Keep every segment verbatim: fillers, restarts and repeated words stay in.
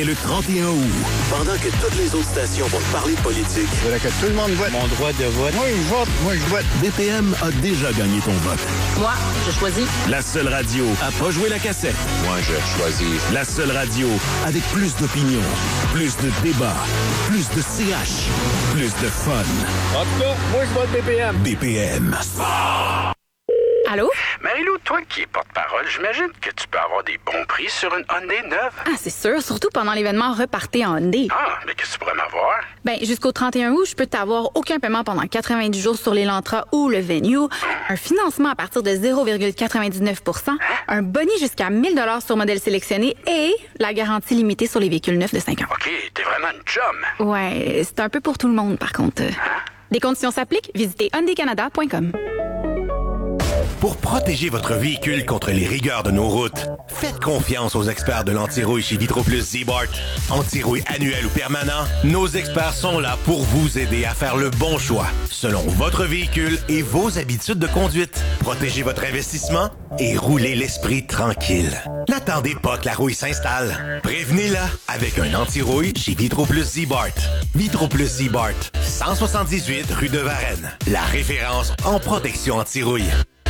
dès le trente et un août. Pendant que toutes les autres stations vont parler de politique. Je voudrais que tout le monde vote. Mon droit de vote. Moi, je vote. Moi, je vote. B P M a déjà gagné ton vote. Moi, je choisis. La seule radio à pas jouer la cassette. Moi, je choisis. La seule radio avec plus d'opinion, plus de débats, plus de C H, plus de fun. En tout cas, moi, je vote B P M. B P M. Allô? Marie-Lou, toi qui es porte-parole, j'imagine que tu peux avoir des bons prix sur une Hyundai neuve. Ah, c'est sûr, surtout pendant l'événement Repartez en Hyundai. Ah, mais qu'est-ce que tu pourrais m'avoir? Ben, jusqu'au trente et un août, je peux t'avoir aucun paiement pendant quatre-vingt-dix jours sur l'Elantra ou le Venue, un financement à partir de zéro virgule quatre-vingt-dix-neuf pour cent, un boni jusqu'à mille dollars sur modèle sélectionné et la garantie limitée sur les véhicules neufs de cinq ans. OK, t'es vraiment une chum. Ouais, c'est un peu pour tout le monde, par contre. Les conditions s'appliquent, visitez hyundai canada point com. Pour protéger votre véhicule contre les rigueurs de nos routes, faites confiance aux experts de l'anti-rouille chez Vitroplus Z-Bart. Anti-rouille annuel ou permanent, nos experts sont là pour vous aider à faire le bon choix selon votre véhicule et vos habitudes de conduite. Protégez votre investissement et roulez l'esprit tranquille. N'attendez pas que la rouille s'installe. Prévenez-la avec un anti-rouille chez Vitroplus Z-Bart. Vitroplus Z-Bart, cent soixante-dix-huit rue de Varennes. La référence en protection anti-rouille.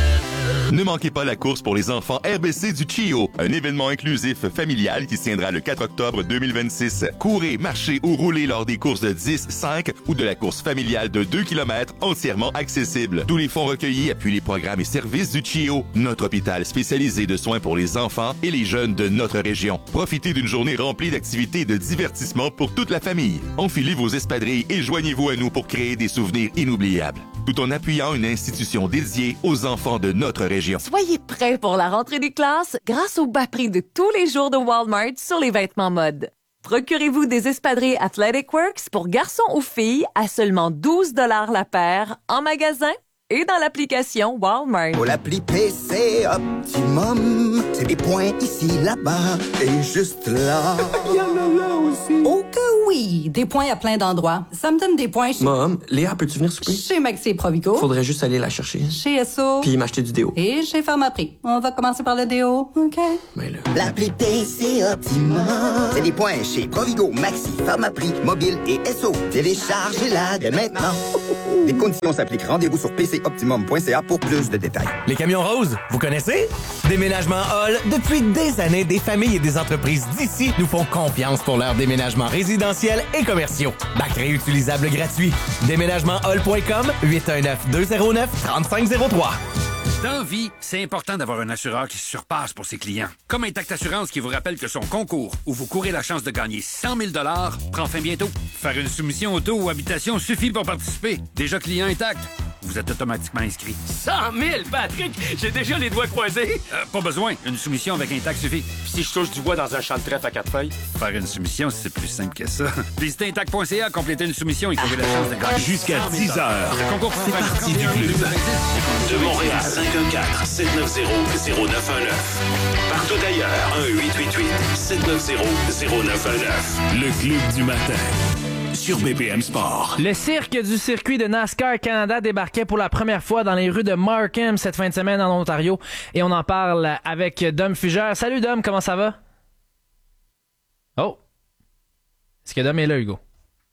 Ne manquez pas la course pour les enfants R B C du C I O, un événement inclusif familial qui se tiendra le quatre octobre deux mille vingt-six. Courez, marchez ou roulez lors des courses de dix, cinq ou de la course familiale de deux kilomètres entièrement accessible. Tous les fonds recueillis appuient les programmes et services du C I O, notre hôpital spécialisé de soins pour les enfants et les jeunes de notre région. Profitez d'une journée remplie d'activités et de divertissement pour toute la famille. Enfilez vos espadrilles et joignez-vous à nous pour créer des souvenirs inoubliables, tout en appuyant une institution dédiée aux enfants de notre région. Soyez prêts pour la rentrée des classes grâce au bas prix de tous les jours de Walmart sur les vêtements mode. Procurez-vous des espadrilles Athletic Works pour garçons ou filles à seulement douze dollars la paire en magasin et dans l'application Walmart. Pour l'appli P C Optimum, c'est des points ici, là-bas et juste là. Il y en a là aussi. Oh que oui! Des points à plein d'endroits. Ça me donne des points chez... Mom, Léa, peux-tu venir souper? Chez Maxi et Provigo. Faudrait juste aller la chercher. Chez S O. Puis m'acheter du déo. Et chez Pharmaprix. On va commencer par le déo, OK? Mais là... L'appli P C Optimum, c'est des points chez Provigo, Maxi, Pharmaprix, Mobile et S O. Téléchargez-la dès maintenant. Les conditions s'appliquent. Rendez-vous sur p c optimum point c a pour plus de détails. Les camions roses, vous connaissez? Déménagement Hall, depuis des années, des familles et des entreprises d'ici nous font confiance pour leurs déménagements résidentiels et commerciaux. Bac réutilisable gratuit. déménagement hall point com, huit un neuf, deux zéro neuf, trois cinq zéro trois. Dans vie, c'est important d'avoir un assureur qui se surpasse pour ses clients. Comme Intact Assurance qui vous rappelle que son concours, où vous courez la chance de gagner cent mille dollars, prend fin bientôt. Faire une soumission auto ou habitation suffit pour participer. Déjà client Intact, vous êtes automatiquement inscrit. cent mille, Patrick! J'ai déjà les doigts croisés. Euh, pas besoin. Une soumission avec Intact suffit. Si je touche du bois dans un champ de trèfle à quatre feuilles? Faire une soumission, c'est plus simple que ça. Visitez intact point c a, complétez une soumission et trouvez la chance de gagner. Jusqu'à dix heures. C'est parti du club. De Montréal, cinq un quatre, sept neuf zéro, zéro neuf un neuf. Partout ailleurs, un huit huit huit, sept neuf zéro, zéro neuf un neuf. Le club du matin. Sur B P M Sport. Le cirque du circuit de NASCAR Canada débarquait pour la première fois dans les rues de Markham cette fin de semaine en Ontario et on en parle avec Dom Fugère. Salut Dom, comment ça va? Oh! Est-ce que Dom est là, Hugo?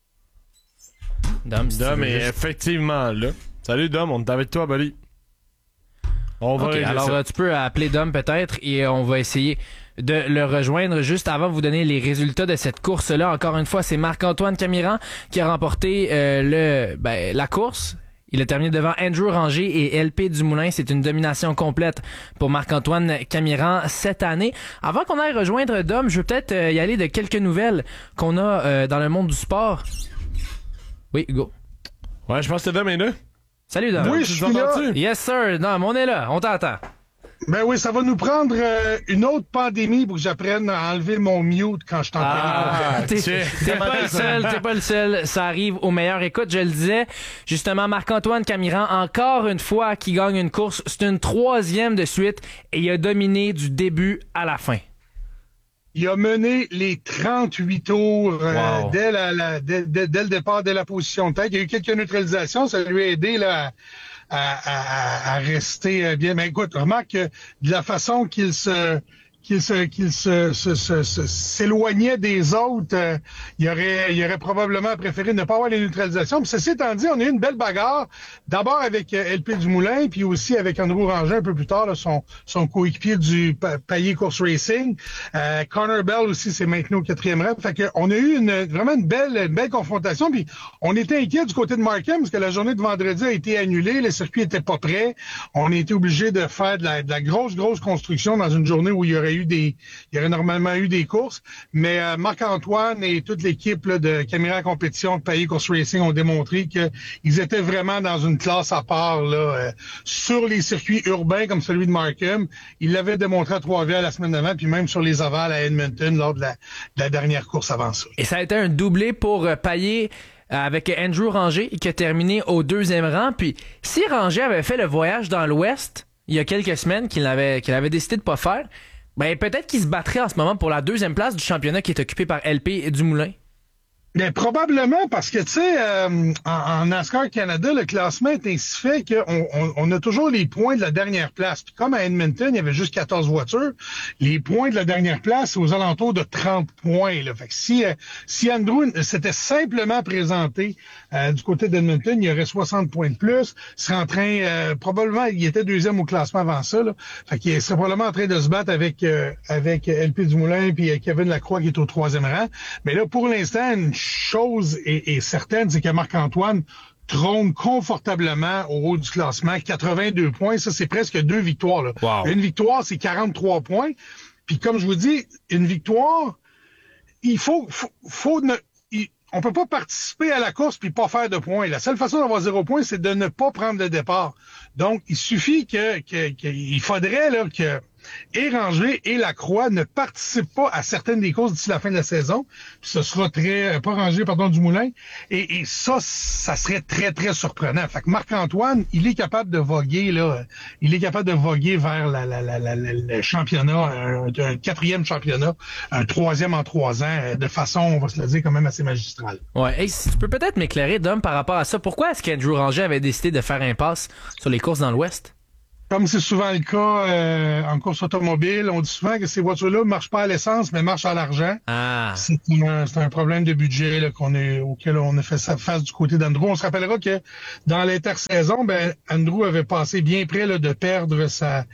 Dom, si Dom est juste... effectivement là. Salut Dom, on est avec toi, buddy. On va okay, alors euh, tu peux appeler Dom peut-être et on va essayer de le rejoindre. Juste avant de vous donner les résultats de cette course-là, encore une fois, c'est Marc-Antoine Camiran qui a remporté euh, le ben, la course. Il a terminé devant Andrew Ranger et L P Dumoulin. C'est une domination complète pour Marc-Antoine Camiran cette année. Avant qu'on aille rejoindre Dom, je veux peut-être euh, y aller de quelques nouvelles qu'on a euh, dans le monde du sport. Oui, Hugo. Ouais, je pense que Dom est là. Salut Dom. Oui, je suis là. Yes sir. Non, on est là. On t'entend. Ben oui, ça va nous prendre euh, une autre pandémie pour que j'apprenne à enlever mon mute quand je t'entends. Ah, t'es, t'es pas le seul, t'es pas le seul. Ça arrive au meilleur. Écoute, je le disais, justement, Marc-Antoine Camiran, encore une fois, qui gagne une course. C'est une troisième de suite et il a dominé du début à la fin. Il a mené les trente-huit tours euh, wow. dès, la, la, dès, dès, dès le départ, dès la position de tête. Il y a eu quelques neutralisations, ça lui a aidé là, à, à, à rester bien. Mais écoute, remarque que de la façon qu'il se qu'il se, qu'il se, se, se, se s'éloignait des autres, euh, il aurait, il aurait probablement préféré ne pas avoir les neutralisations. Puis ceci étant dit, on a eu une belle bagarre. D'abord avec euh, L P Dumoulin, puis aussi avec Andrew Ranger un peu plus tard, là, son, son coéquipier du pa- Payet Course Racing. Euh, Connor Bell aussi s'est maintenu au quatrième rang. Fait que on a eu une, vraiment une belle, une belle confrontation. Puis on était inquiet du côté de Markham parce que la journée de vendredi a été annulée, le circuit était pas prêt. On a été obligé de faire de la, de la grosse, grosse construction dans une journée où il y aurait eu des, il y aurait normalement eu des courses. Mais euh, Marc-Antoine et toute l'équipe là, de Caméra Compétition de Payet Course Racing ont démontré qu'ils étaient vraiment dans une classe à part là, euh, sur les circuits urbains comme celui de Markham. Ils l'avaient démontré à Trois-Rivières la semaine d'avant, puis même sur les ovales à Edmonton lors de la, de la dernière course avant ça. Et ça a été un doublé pour euh, Payet avec Andrew Ranger qui a terminé au deuxième rang. Puis si Ranger avait fait le voyage dans l'Ouest il y a quelques semaines qu'il avait, qu'il avait décidé de pas faire, ben peut-être qu'il se battrait en ce moment pour la deuxième place du championnat qui est occupé par L P Dumoulin. Bien, probablement parce que, tu sais, euh, en, en NASCAR Canada, le classement est ainsi fait qu'on on, on a toujours les points de la dernière place. Puis comme à Edmonton, il y avait juste quatorze voitures, les points de la dernière place, c'est aux alentours de trente points. Là. Fait que si, euh, si Andrew s'était simplement présenté euh, du côté d'Edmonton, il y aurait soixante points de plus. Il serait en train, euh, probablement, il était deuxième au classement avant ça. Là. Fait qu'il serait probablement en train de se battre avec euh, avec L P Dumoulin puis euh, Kevin Lacroix qui est au troisième rang. Mais là, pour l'instant, une chose est, est certaine, c'est que Marc-Antoine trône confortablement au haut du classement. quatre-vingt-deux points, ça, c'est presque deux victoires. Là. Wow. Une victoire, c'est quarante-trois points. Puis comme je vous dis, une victoire, il faut... faut, faut ne, il, on peut pas participer à la course puis pas faire de points. La seule façon d'avoir zéro point, c'est de ne pas prendre le départ. Donc, il suffit que, que, que il faudrait là que et Ranger et Lacroix ne participent pas à certaines des courses d'ici la fin de la saison. Puis ce sera très... Pas Ranger, pardon, Dumoulin. Et, et ça, ça serait très, très surprenant. Fait que Marc-Antoine, il est capable de voguer, là. Il est capable de voguer vers la, la, la, la, la, le championnat, un, un quatrième championnat, un troisième en trois ans, de façon, on va se le dire, quand même assez magistrale. Ouais. Hey, si tu peux peut-être m'éclairer, Dom, par rapport à ça. Pourquoi est-ce qu'Andrew Ranger avait décidé de faire impasse sur les courses dans l'Ouest? Comme c'est souvent le cas euh, en course automobile, on dit souvent que ces voitures-là ne marchent pas à l'essence, mais marchent à l'argent. Ah. C'est un, c'est un problème de budget là, qu'on est, auquel on a fait sa face du côté d'Andrew. On se rappellera que dans l'intersaison, ben Andrew avait passé bien près là, de perdre sa,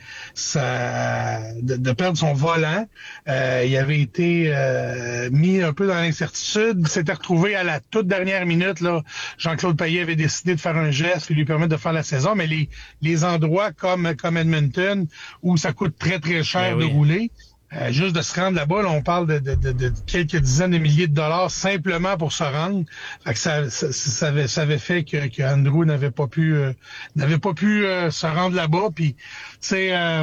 sa de, de perdre son volant. Euh, il avait été euh, mis un peu dans l'incertitude. Il s'était retrouvé à la toute dernière minute. Là, Jean-Claude Payet avait décidé de faire un geste qui lui permettre de faire la saison, mais les, les endroits comme comme Edmonton, où ça coûte très, très cher oui. de rouler. Euh, juste de se rendre là-bas, là, on parle de, de, de, de quelques dizaines de milliers de dollars simplement pour se rendre. Fait que ça, ça, ça, avait, ça avait fait que, que Andrew n'avait pas pu euh, n'avait pas pu euh, se rendre là-bas. Puis, c'est euh,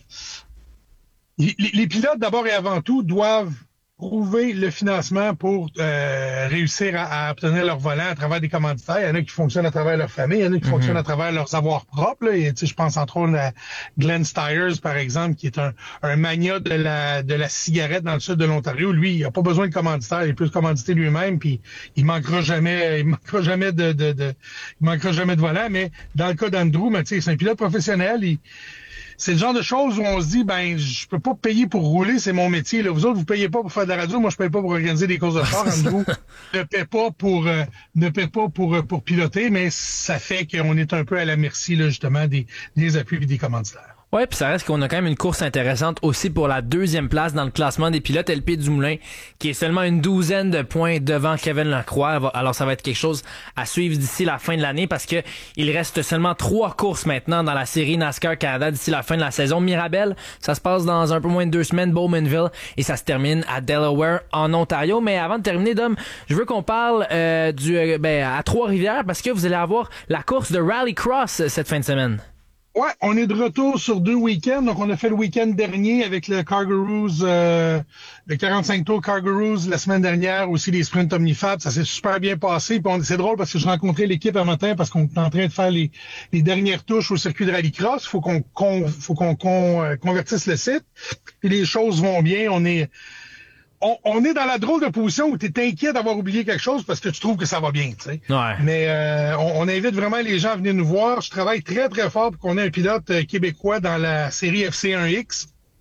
les, les pilotes, d'abord et avant tout, doivent trouver le financement pour euh, réussir à, à obtenir leur volant à travers des commanditaires. Il y en a qui fonctionnent à travers leur famille, il y en a qui mm-hmm. fonctionnent à travers leurs avoirs propres. Là. Et, je pense entre autres à Glenn Stiers, par exemple, qui est un, un magnat de la de la cigarette dans le sud de l'Ontario. Lui, il n'a pas besoin de commanditaire, il peut se commanditer lui-même, puis il manquera jamais, il manquera jamais de, de, de il manquera jamais de volant. Mais dans le cas d'Andrew, ben, c'est un pilote professionnel. Il, C'est le genre de choses où on se dit, ben, je peux pas payer pour rouler, c'est mon métier. Là. Vous autres, vous payez pas pour faire de la radio, moi, je paye pas pour organiser des courses de char. Andrew ne paie pas pour euh, ne paie pas pour euh, pour piloter, mais ça fait qu'on est un peu à la merci, là, justement, des, des appuis et des commanditaires. Ouais, puis ça reste qu'on a quand même une course intéressante aussi pour la deuxième place dans le classement des pilotes. L P Dumoulin, qui est seulement une douzaine de points devant Kevin Lacroix. Alors ça va être quelque chose à suivre d'ici la fin de l'année parce que il reste seulement trois courses maintenant dans la série NASCAR Canada d'ici la fin de la saison. Mirabel, ça se passe dans un peu moins de deux semaines, Bowmanville, et ça se termine à Delaware en Ontario. Mais avant de terminer, Dom, je veux qu'on parle euh, du euh, ben, à Trois-Rivières parce que vous allez avoir la course de Rallycross cette fin de semaine. Ouais, on est de retour sur deux week-ends. Donc, on a fait le week-end dernier avec le Cargaroos, euh, le quarante-cinq tours Cargaroos la semaine dernière, aussi les sprints Omnifab. Ça s'est super bien passé. Puis on, c'est drôle parce que je rencontrais l'équipe un matin parce qu'on est en train de faire les, les dernières touches au circuit de Rallycross. Faut qu'on, qu'on faut qu'on, qu'on euh, convertisse le site. Puis les choses vont bien. On est On, on est dans la drôle de position où tu es inquiet d'avoir oublié quelque chose parce que tu trouves que ça va bien, tu sais. Ouais. Mais euh, on, on invite vraiment les gens à venir nous voir. Je travaille très, très fort pour qu'on ait un pilote euh, québécois dans la série F C un X.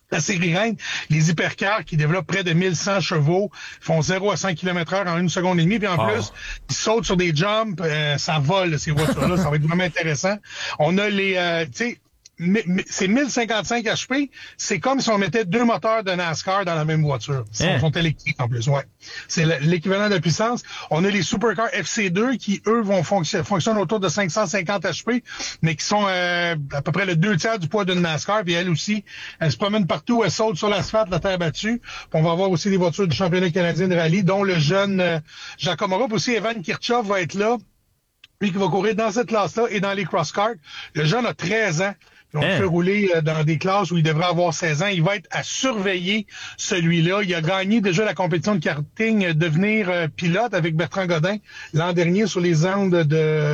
la série Reine, les hypercars qui développent près de mille cent chevaux, font zéro à cent kilomètres heure en une seconde et demie, puis en oh. plus, ils sautent sur des jumps, euh, ça vole, ces voitures-là, ça va être vraiment intéressant. On a les, euh, tu sais, c'est mille cinquante-cinq H P, c'est comme si on mettait deux moteurs de NASCAR dans la même voiture. Ils sont, sont électriques en plus, ouais. C'est l'équivalent de la puissance. On a les supercars F C deux qui, eux, vont fonctionner fonctionnent autour de cinq cent cinquante H P, mais qui sont euh, à peu près le deux tiers du poids d'une NASCAR, puis elles aussi, elles se promènent partout, elles sautent sur l'asphalte, la terre battue. Puis on va avoir aussi des voitures du championnat canadien de rallye, dont le jeune euh, Jacques Morup, aussi Evan Kirchhoff va être là, lui qui va courir dans cette classe-là et dans les cross-karts. Le jeune a treize ans. On hein? le fait rouler dans des classes où il devrait avoir seize ans. Il va être à surveiller, celui-là. Il a gagné déjà la compétition de karting, devenir euh, pilote avec Bertrand Godin l'an dernier sur les ondes de,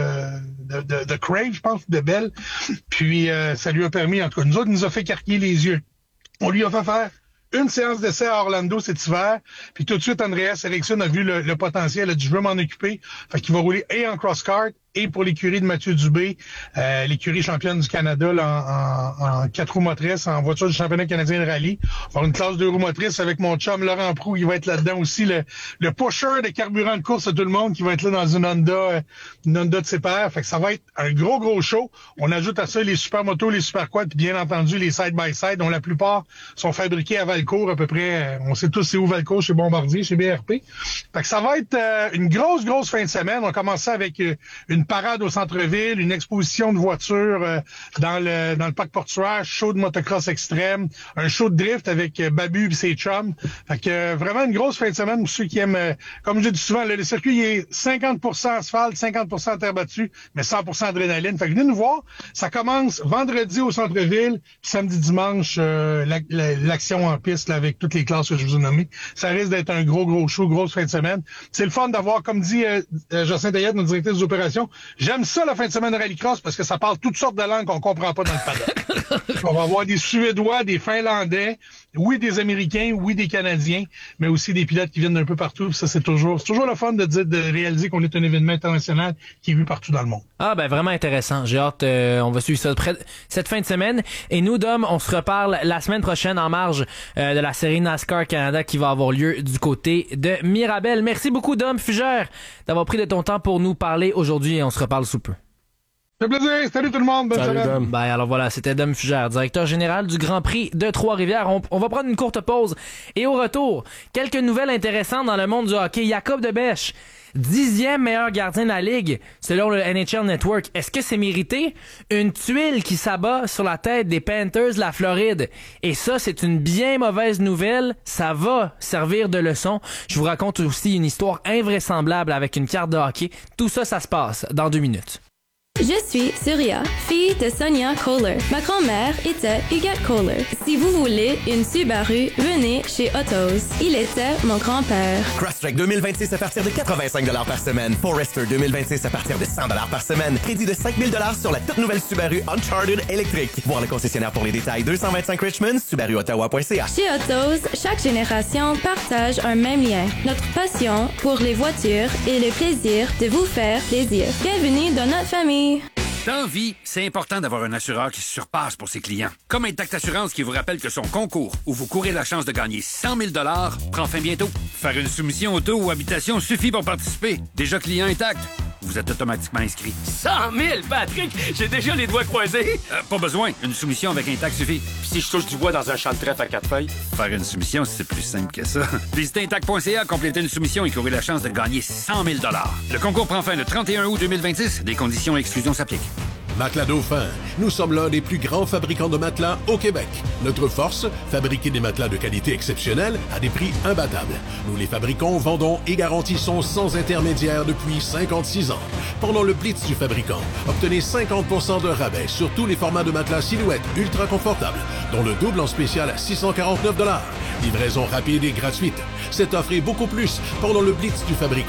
de, de, de Crave, je pense, de Bell. Puis euh, ça lui a permis, en tout cas, nous autres, il nous a fait carquiller les yeux. On lui a fait faire une séance d'essai à Orlando cet hiver, puis tout de suite, Andreas Eriksson a vu le, le potentiel, a dit « je veux m'en occuper », fait qu'il va rouler et en cross-kart et pour l'écurie de Mathieu Dubé, euh, l'écurie championne du Canada là, en, en, en quatre roues motrices, en voiture du championnat canadien de rallye. On va avoir une classe deux roues motrices avec mon chum Laurent Proulx, il va être là-dedans aussi, le, le pusher de carburant de course à tout le monde, qui va être là dans une Honda, une Honda de ses pairs. Fait que ça va être un gros, gros show. On ajoute à ça les super motos, les super quads, puis bien entendu les side-by-side, dont la plupart sont fabriqués à Valcourt, à peu près. On sait tous c'est où Valcourt, chez Bombardier, chez B R P. Fait que ça va être euh, une grosse, grosse fin de semaine. On va commencer avec euh, une parade au centre-ville, une exposition de voitures euh, dans le dans le parc portuaire, show de motocross extrême, un show de drift avec euh, Babu et ses chums. Fait que euh, vraiment une grosse fin de semaine pour ceux qui aiment, euh, comme je dis souvent, le, le circuit il est cinquante pour cent asphalte, cinquante pour cent terre battue, mais cent pour cent adrénaline. Fait que venez nous voir. Ça commence vendredi au centre-ville, samedi, dimanche, euh, la, la, l'action en piste là, avec toutes les classes que je vous ai nommées. Ça risque d'être un gros, gros show, grosse fin de semaine. C'est le fun d'avoir, comme dit euh, Jacinthe Ayette, notre directeur des opérations, j'aime ça la fin de semaine de rallycross parce que ça parle toutes sortes de langues qu'on comprend pas dans le paddock. On va avoir des Suédois, des Finlandais, oui des Américains, oui des Canadiens, mais aussi des pilotes qui viennent d'un peu partout. Ça c'est toujours, c'est toujours le fun de dire, de réaliser qu'on est un événement international qui est vu partout dans le monde. Ah ben vraiment intéressant. J'ai hâte, euh, on va suivre ça de près cette fin de semaine. Et nous, Dom, on se reparle la semaine prochaine en marge euh, de la série NASCAR Canada qui va avoir lieu du côté de Mirabel. Merci beaucoup, Dom Fugère, d'avoir pris de ton temps pour nous parler aujourd'hui et on se reparle sous peu. C'est plaisir. Salut tout le monde. Bonne Salut, semaine. Dom. Ben alors voilà, c'était Dom Fugère, directeur général du Grand Prix de Trois-Rivières. On, on va prendre une courte pause et au retour, quelques nouvelles intéressantes dans le monde du hockey. Jacob Debèche, dixième meilleur gardien de la Ligue selon le N H L Network. Est-ce que c'est mérité? Une tuile qui s'abat sur la tête des Panthers de la Floride. Et ça, c'est une bien mauvaise nouvelle. Ça va servir de leçon. Je vous raconte aussi une histoire invraisemblable avec une carte de hockey. Tout ça, ça se passe dans deux minutes. Je suis Surya, fille de Sonia Kohler. Ma grand-mère était Huguette Kohler. Si vous voulez une Subaru, venez chez Autos. Il était mon grand-père. Crosstrek deux mille vingt-six à partir de quatre-vingt-cinq dollars par semaine. Forester deux mille vingt-six à partir de cent dollars par semaine. Crédit de cinq mille dollars sur la toute nouvelle Subaru Uncharted électrique. Voir le concessionnaire pour les détails. deux cent vingt-cinq Richmond, Subaru Ottawa point C A. Chez Autos, chaque génération partage un même lien. Notre passion pour les voitures et le plaisir de vous faire plaisir. Bienvenue dans notre famille. Dans vie, c'est important d'avoir un assureur qui se surpasse pour ses clients. Comme Intact Assurance qui vous rappelle que son concours, où vous courez la chance de gagner cent mille dollars, prend fin bientôt. Faire une soumission auto ou habitation suffit pour participer. Déjà client Intact, vous êtes automatiquement inscrit. cent mille, Patrick! J'ai déjà les doigts croisés! Euh, pas besoin. Une soumission avec Intact suffit. Puis si je touche du bois dans un champ de trèfle à quatre feuilles? Faire une soumission, c'est plus simple que ça. Visitez Intact point C A, complétez une soumission et courez la chance de gagner cent mille dollars. Le concours prend fin le trente et un août deux mille vingt-six. Des conditions et exclusions s'appliquent. Matelas Dauphin. Nous sommes l'un des plus grands fabricants de matelas au Québec. Notre force, fabriquer des matelas de qualité exceptionnelle à des prix imbattables. Nous les fabriquons, vendons et garantissons sans intermédiaire depuis cinquante-six ans. Pendant le Blitz du fabricant, obtenez cinquante pour cent de rabais sur tous les formats de matelas silhouette ultra confortables, dont le double en spécial à six cent quarante-neuf dollars. Livraison rapide et gratuite. Cette offre est beaucoup plus pendant le Blitz du fabricant.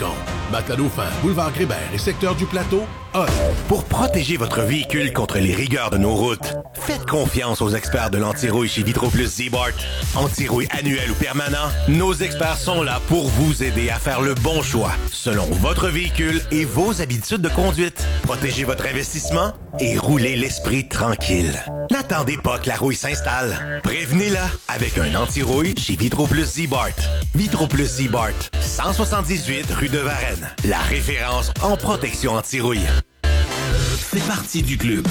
Matelas Dauphin, Boulevard Grébert et secteur du Plateau, Hall. Pour protéger votre véhicule contre les rigueurs de nos routes, faites confiance aux experts de l'anti-rouille chez Vitroplus Z-Bart. Anti-rouille annuel ou permanent, nos experts sont là pour vous aider à faire le bon choix selon votre véhicule et vos habitudes de conduite. Protégez votre investissement et roulez l'esprit tranquille. N'attendez pas que la rouille s'installe. Prévenez-la avec un anti-rouille chez Vitroplus Z-Bart. Vitroplus Z-Bart, cent soixante-dix-huit rue de Varennes. La référence en protection anti-rouille. Fais partie du club.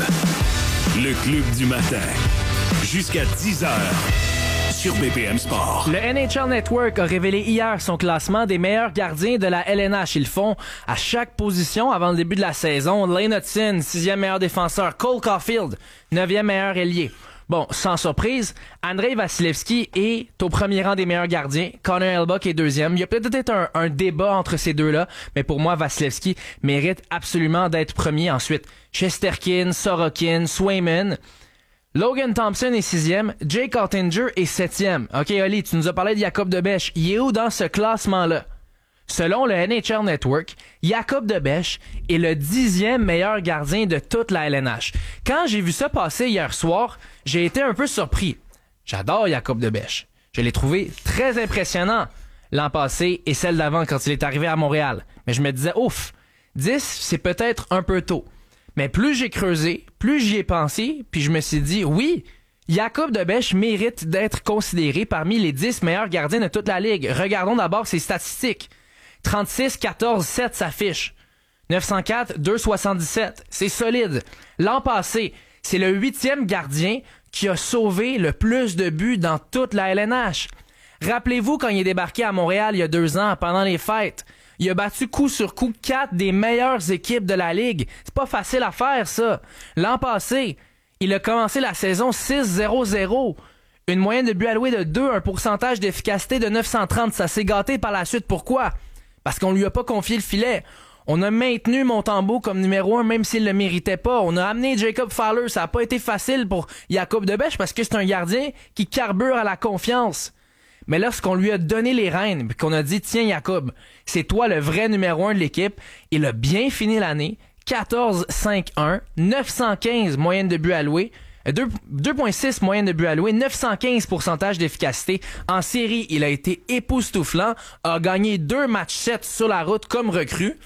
Le club du matin. Jusqu'à dix heures. Sur B P M Sport. Le N H L Network a révélé hier son classement des meilleurs gardiens de la L N H. Ils le font à chaque position avant le début de la saison. Lane Hutson, sixième meilleur défenseur. Cole Caulfield, neuvième meilleur ailier. Bon, sans surprise, Andrei Vasilevskiy est au premier rang des meilleurs gardiens. Connor Hellebuyck est deuxième. Il y a peut-être un, un débat entre ces deux-là, mais pour moi, Vasilevskiy mérite absolument d'être premier. Ensuite, Shesterkin, Sorokin, Swayman. Logan Thompson est sixième. Jake Oettinger est septième. OK, Oli, tu nous as parlé de Jacob Debesch. Il est où dans ce classement-là? Selon le N H L Network, Jacob Debesch est le dixième meilleur gardien de toute la L N H. Quand j'ai vu ça passer hier soir, j'ai été un peu surpris. J'adore Jacob Debesch. Je l'ai trouvé très impressionnant l'an passé et celle d'avant quand il est arrivé à Montréal. Mais je me disais, ouf, dix, c'est peut-être un peu tôt. Mais plus j'ai creusé, plus j'y ai pensé, puis je me suis dit, oui, Jacob Debesch mérite d'être considéré parmi les dix meilleurs gardiens de toute la Ligue. Regardons d'abord ses statistiques. trente-six, quatorze, sept s'affiche. neuf cent quatre, deux soixante-dix-sept. C'est solide. L'an passé, c'est le huitième gardien qui a sauvé le plus de buts dans toute la L N H. Rappelez-vous quand il est débarqué à Montréal il y a deux ans, pendant les fêtes. Il a battu coup sur coup quatre des meilleures équipes de la Ligue. C'est pas facile à faire, ça. L'an passé, il a commencé la saison six zéro zéro. Une moyenne de buts alloués de deux, un pourcentage d'efficacité de neuf cent trente. Ça s'est gâté par la suite. Pourquoi? Parce qu'on lui a pas confié le filet. On a maintenu Montembeault comme numéro un, même s'il le méritait pas. On a amené Jacob Fowler. Ça a pas été facile pour Jacob Debesch parce que c'est un gardien qui carbure à la confiance. Mais lorsqu'on lui a donné les rênes, puis qu'on a dit, tiens Jacob, c'est toi le vrai numéro un de l'équipe, il a bien fini l'année, quatorze cinq un, neuf cent quinze moyenne de buts alloués, deux virgule six moyenne de buts alloués, neuf cent quinze pourcentage d'efficacité. En série, il a été époustouflant, a gagné deux matchs sept sur la route comme recrue.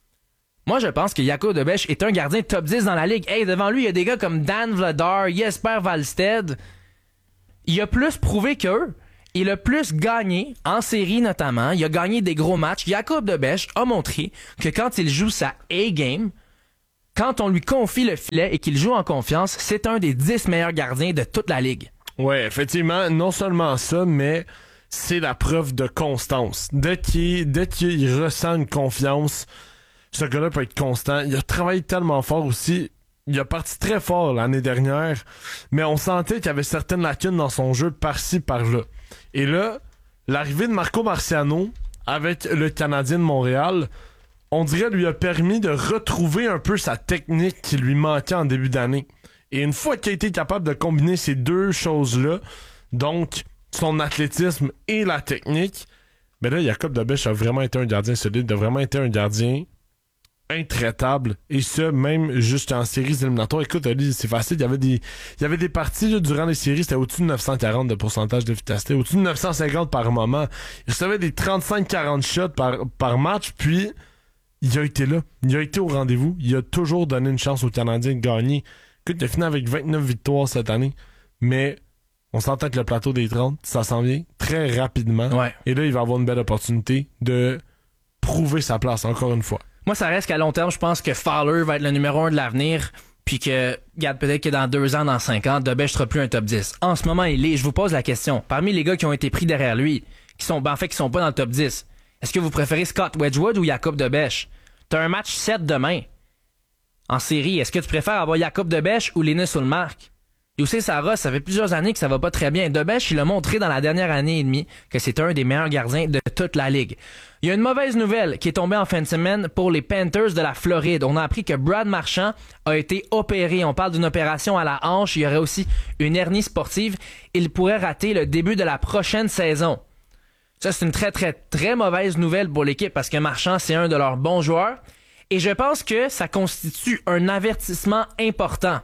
Moi, je pense que Jacob Debesch est un gardien top dix dans la Ligue. Hey, devant lui, il y a des gars comme Dan Vladar, Jesper Wallstedt. Il a plus prouvé qu'eux. Il a plus gagné, en série notamment. Il a gagné des gros matchs. Jacob Debesch a montré que quand il joue sa A-game, quand on lui confie le filet et qu'il joue en confiance, c'est un des dix meilleurs gardiens de toute la Ligue. Ouais, effectivement, non seulement ça, mais c'est la preuve de constance. Dès qu'il, dès qu'il ressent une confiance, ce gars-là peut être constant. Il a travaillé tellement fort aussi. Il a parti très fort l'année dernière, mais on sentait qu'il y avait certaines lacunes dans son jeu par-ci, par-là. Et là, l'arrivée de Marco Marciano avec le Canadien de Montréal, on dirait lui a permis de retrouver un peu sa technique qui lui manquait en début d'année. Et une fois qu'il a été capable de combiner ces deux choses-là, donc son athlétisme et la technique, mais là, Jacob Debesch a vraiment été un gardien solide, a vraiment été un gardien intraitable, et ça même juste en séries éliminatoires. Écoute, Ali, c'est facile, il y avait des il y avait des parties là, durant les séries, c'était au-dessus de neuf cent quarante de pourcentage d'efficacité, au-dessus de neuf cent cinquante par moment. Il recevait des trente-cinq quarante shots par, par match, puis il a été là, il a été au rendez-vous, il a toujours donné une chance aux Canadiens de gagner. Écoute, il a fini avec vingt-neuf victoires cette année, mais on s'entend que le plateau des trente, ça s'en vient très rapidement, ouais. Et là, il va avoir une belle opportunité de prouver sa place encore une fois. Moi, ça reste qu'à long terme, je pense que Fowler va être le numéro un de l'avenir, puis que, regarde, peut-être que dans deux ans, dans cinq ans, Debesch sera plus un top dix. En ce moment, il est. Je vous pose la question. Parmi les gars qui ont été pris derrière lui, qui sont, ben, en fait, qui sont pas dans le top dix, est-ce que vous préférez Scott Wedgwood ou Jacob Debesch? T'as un match sept demain. En série, est-ce que tu préfères avoir Jacob Debesch ou Linus Ullmark? Youssé Saros, ça fait plusieurs années que ça va pas très bien. Debesch, il a montré dans la dernière année et demie que c'est un des meilleurs gardiens de toute la Ligue. Il y a une mauvaise nouvelle qui est tombée en fin de semaine pour les Panthers de la Floride. On a appris que Brad Marchand a été opéré. On parle d'une opération à la hanche. Il y aurait aussi une hernie sportive. Il pourrait rater le début de la prochaine saison. Ça, c'est une très, très, très mauvaise nouvelle pour l'équipe parce que Marchand, c'est un de leurs bons joueurs. Et je pense que ça constitue un avertissement important.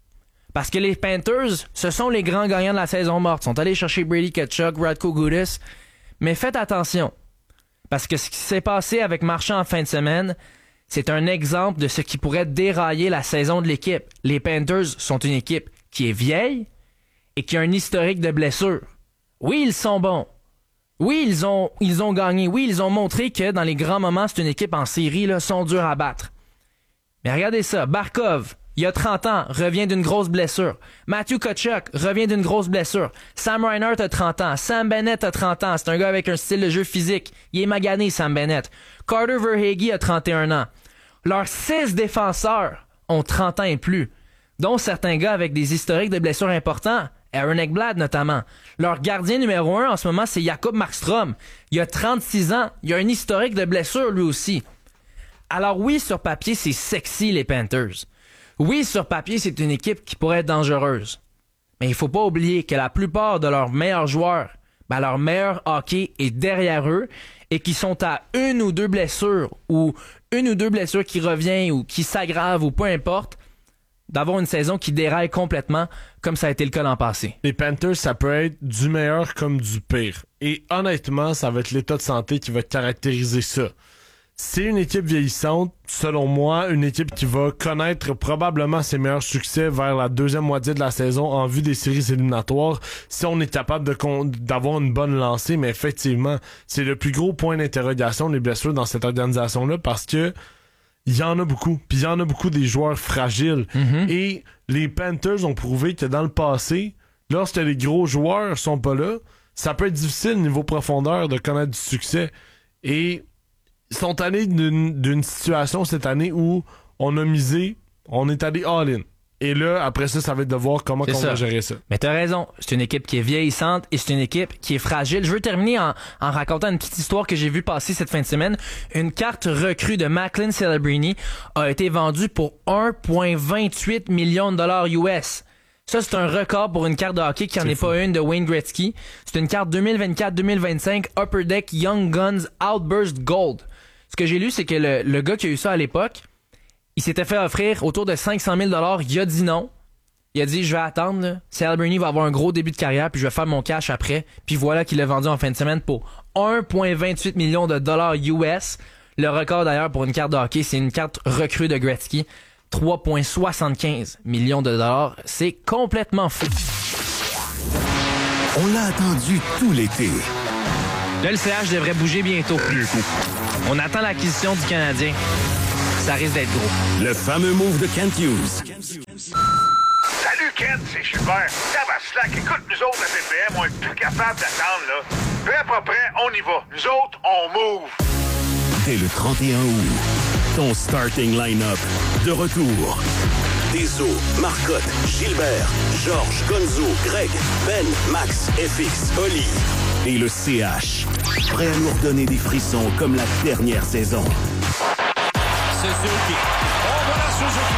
Parce que les Panthers, ce sont les grands gagnants de la saison morte. Ils sont allés chercher Brady Tkachuk, Radko Gudas. Mais faites attention. Parce que ce qui s'est passé avec Marchand en fin de semaine, c'est un exemple de ce qui pourrait dérailler la saison de l'équipe. Les Panthers sont une équipe qui est vieille et qui a un historique de blessures. Oui, ils sont bons. Oui, ils ont, ils ont gagné. Oui, ils ont montré que dans les grands moments, c'est une équipe en série, là, sont durs à battre. Mais regardez ça. Barkov, il a trente ans, revient d'une grosse blessure. Matthew Tkachuk revient d'une grosse blessure. Sam Reinhart a trente ans. Sam Bennett a trente ans. C'est un gars avec un style de jeu physique. Il est magané, Sam Bennett. Carter Verhaeghe a trente et un ans. Leurs six défenseurs ont trente ans et plus, dont certains gars avec des historiques de blessures importants. Aaron Ekblad notamment. Leur gardien numéro un en ce moment, c'est Jakob Markstrom. Il a trente-six ans. Il a un historique de blessure lui aussi. Alors oui, sur papier, c'est sexy les Panthers. Oui, sur papier, c'est une équipe qui pourrait être dangereuse. Mais il faut pas oublier que la plupart de leurs meilleurs joueurs, ben leur meilleur hockey est derrière eux et qui sont à une ou deux blessures ou une ou deux blessures qui reviennent ou qui s'aggravent ou peu importe, d'avoir une saison qui déraille complètement, comme ça a été le cas l'an passé. Les Panthers, ça peut être du meilleur comme du pire. Et honnêtement, ça va être l'état de santé qui va caractériser ça. C'est une équipe vieillissante, selon moi, une équipe qui va connaître probablement ses meilleurs succès vers la deuxième moitié de la saison en vue des séries éliminatoires, si on est capable de con- d'avoir une bonne lancée. Mais effectivement, c'est le plus gros point d'interrogation, les blessures dans cette organisation-là, parce que il y en a beaucoup. Puis il y en a beaucoup des joueurs fragiles. Mm-hmm. Et les Panthers ont prouvé que dans le passé, lorsque les gros joueurs sont pas là, ça peut être difficile niveau profondeur de connaître du succès. Et ils sont allés d'une, d'une situation cette année où on a misé, on est allé all-in. Et là, après ça, ça va être de voir comment on va gérer ça. Mais t'as raison, c'est une équipe qui est vieillissante et c'est une équipe qui est fragile. Je veux terminer en, en racontant une petite histoire que j'ai vue passer cette fin de semaine. Une carte recrue de Macklin Celebrini a été vendue pour un virgule vingt-huit millions de dollars U S. Ça, c'est un record pour une carte de hockey qui n'en est, est pas une de Wayne Gretzky. C'est une carte deux mille vingt-quatre deux mille vingt-cinq Upper Deck Young Guns Outburst Gold. Ce que j'ai lu, c'est que le, le gars qui a eu ça à l'époque, il s'était fait offrir autour de cinq cent mille dollars. Il a dit non. Il a dit, je vais attendre. Là. Celebrini va avoir un gros début de carrière, puis je vais faire mon cash après. Puis voilà qu'il l'a vendu en fin de semaine pour un virgule vingt-huit millions de dollars U S. Le record d'ailleurs pour une carte de hockey, c'est une carte recrue de Gretzky. trois virgule soixante-quinze millions de dollars. C'est complètement fou. On l'a attendu tout l'été. Là, le C H devrait bouger bientôt. Bientôt. On attend l'acquisition du Canadien. Ça risque d'être gros. Le fameux move de Kent Hughes. Salut Kent, c'est Gilbert. Ça va slack. Écoute, nous autres, la P P M, on est plus capable d'attendre, là. Prêt, pas prêt, on y va. Nous autres, on move. Dès le trente et un août, ton starting line-up de retour. Deso, Marcotte, Gilbert, Georges, Gonzo, Greg, Ben, Max, F X, Oli et le C H. Prêt à nous redonner des frissons comme la dernière saison. Suzuki. Oh, voilà Suzuki.